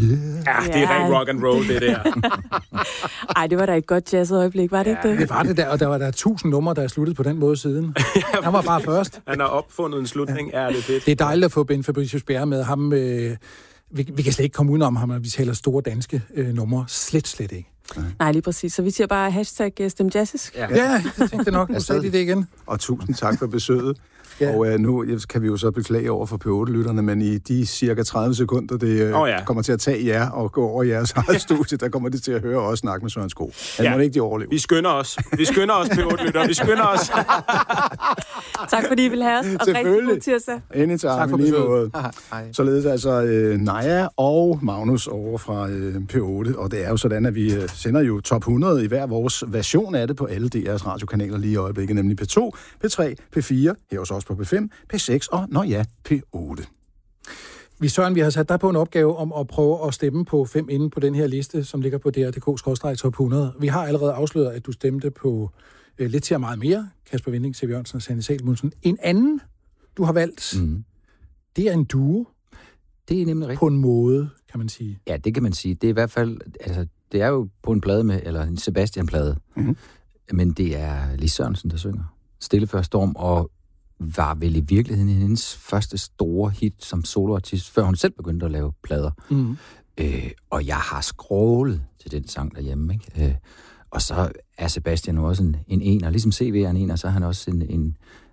Ja, det er rent rock and roll, det der. Ej, det var da et godt jazzøjeblik, var det ikke det? Det var det der, og der var der 1000 numre, der er sluttet på den måde siden. Han var bare først. Han har opfundet en slutning, er det fedt. Det er dejligt at få Ben Fabricius Bjerre med. Ham, vi kan slet ikke komme udenom ham, når vi taler store danske numre. Slet ikke. Nej, lige præcis. Så vi siger bare hashtag stemjazzisk. Ja, jeg tænkte nok. Nu sagde de det igen. Og tusind tak for besøget. Ja. Og nu kan vi jo så beklage over for P8-lytterne, men i de cirka 30 sekunder, det kommer til at tage jer og gå over jeres eget studie, der kommer de til at høre os snakke med Søren Sko. Må ikke de overleve. Vi skynder os, P8-lyttere. Vi skynder os. Tak fordi I vil have os, og rigtig god tirsdag. Anytime. Tak for besøget. Således altså Naja og Magnus over fra P8, og det er jo sådan, at vi sender jo top 100 i hver vores version af det på alle DR's radiokanaler lige i øjeblikket, nemlig P2, P3, P4, her hos os på P5, P6 og, P8. Vi har sat dig på en opgave om at prøve at stemme på 5 inde på den her liste, som ligger på dr.dk/top 100. Vi har allerede afsløret, at du stemte på lidt til meget mere, Kasper Winding, C.V. Jørgensen og Sanne Salomonsen. En anden, du har valgt, det er en duo. Det er nemlig rigtigt. På en måde, kan man sige. Ja, det kan man sige. Det er i hvert fald, altså, det er jo på en plade med, eller en Sebastian-plade. Mm-hmm. Men det er Lis Sørensen, der synger. Stille før storm, og var vel i virkeligheden hendes første store hit som soloartist, før hun selv begyndte at lave plader. Mm. Og jeg har scrollet til den sang derhjemme, ikke? Og så er Sebastian også en ener, ligesom CV er en ener, så er han også